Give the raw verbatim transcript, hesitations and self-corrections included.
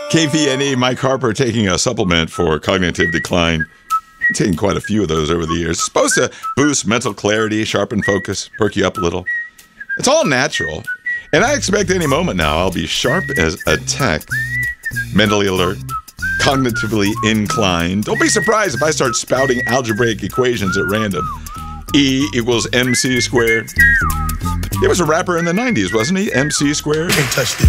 K V N E, Mike Harper taking a supplement for cognitive decline. Taking quite a few of those over the years. It's supposed to boost mental clarity, sharpen focus, perk you up a little. It's all natural. And I expect any moment now I'll be sharp as a tack, mentally alert, cognitively inclined. Don't be surprised if I start spouting algebraic equations at random. E equals M C squared. He was a rapper in the nineties, wasn't he? M C squared. Can't touch this.